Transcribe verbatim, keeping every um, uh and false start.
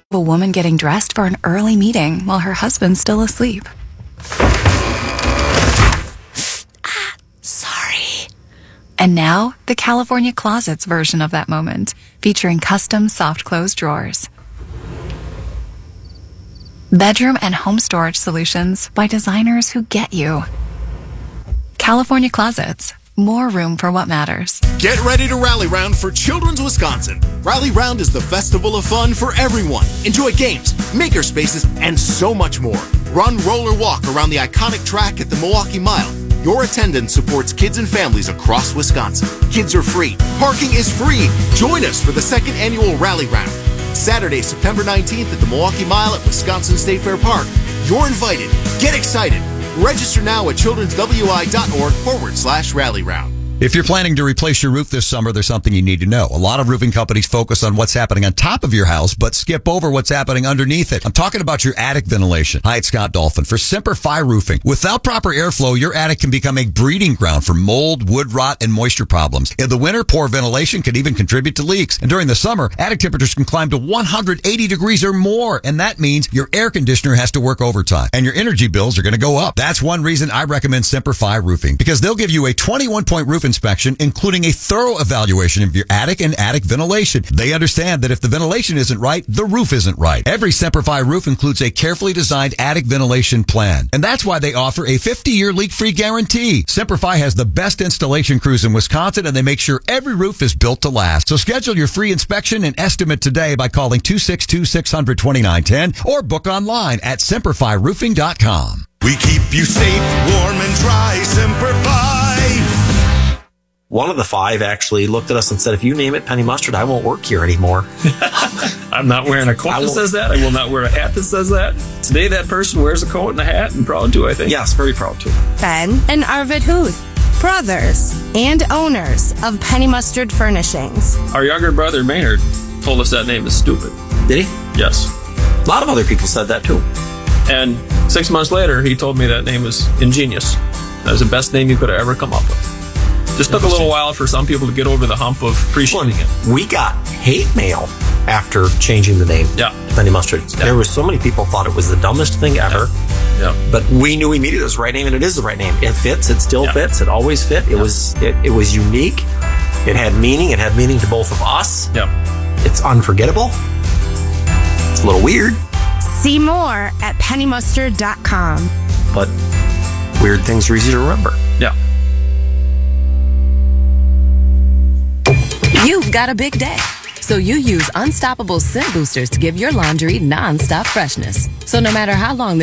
A woman getting dressed for an early meeting while her husband's still asleep. Ah, sorry. And now, the California Closets version of that moment, featuring custom soft close drawers. Bedroom and home storage solutions by designers who get you. California Closets. More room for what matters. Get ready to rally round for Children's Wisconsin. Rally Round is the festival of fun for everyone. Enjoy games, maker spaces, and so much more. Run, roll, or walk around the iconic track at the Milwaukee Mile. Your attendance supports kids and families across Wisconsin. Kids are free. Parking is free. Join us for the second annual Rally Round. Saturday, September nineteenth at the Milwaukee Mile at Wisconsin State Fair Park. You're invited. Get excited. Register now at childrenswi.org forward slash rally round. If you're planning to replace your roof this summer, there's something you need to know. A lot of roofing companies focus on what's happening on top of your house, but skip over what's happening underneath it. I'm talking about your attic ventilation. Hi, it's Scott Dolphin for Semper-Fi Roofing. Without proper airflow, your attic can become a breeding ground for mold, wood rot, and moisture problems. In the winter, poor ventilation can even contribute to leaks. And during the summer, attic temperatures can climb to one hundred eighty degrees or more, and that means your air conditioner has to work overtime, and your energy bills are going to go up. That's one reason I recommend Semper-Fi Roofing, because they'll give you a twenty-one point roof inspection, including a thorough evaluation of your attic and attic ventilation. They understand that if the ventilation isn't right, the roof isn't right. Every Semper-Fi roof includes a carefully designed attic ventilation plan, and that's why they offer a fifty-year leak-free guarantee. Semper-Fi has the best installation crews in Wisconsin, and they make sure every roof is built to last. So schedule your free inspection and estimate today by calling two six two, six hundred, twenty-nine ten or book online at semper fi roofing dot com. We keep you safe, warm, and dry. Semper-Fi. One of the five actually looked at us and said, if you name it Penny Mustard, I won't work here anymore. I'm not wearing a coat that says that. I will not wear a hat that says that. Today, that person wears a coat and a hat, and proud to, I think. Yes, very proud to. Ben and Arvid Huth, brothers and owners of Penny Mustard Furnishings. Our younger brother, Maynard, told us that name is stupid. Did he? Yes. A lot of other people said that, too. And six months later, he told me that name was ingenious. That was the best name you could have ever come up with. Just took a little while for some people to get over the hump of appreciating it. We got hate mail after changing the name yeah. to Penny Mustard. Yeah. There were so many people thought it was the dumbest thing ever. Yeah. Yeah. But we knew immediately it was the right name, and it is the right name. It fits. It still yeah. fits. It always fit. It yeah. was it, it was unique. It had meaning. It had meaning to both of us. Yeah. It's unforgettable. It's a little weird. See more at penny mustard dot com. But weird things are easy to remember. Yeah. You've got a big day, so you use Unstoppable Scent Boosters to give your laundry non-stop freshness. So no matter how long